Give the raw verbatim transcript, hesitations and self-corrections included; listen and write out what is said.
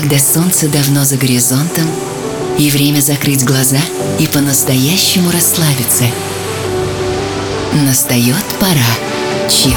когда солнце давно за горизонтом, и время закрыть глаза и по-настоящему расслабиться. Настает пора чил.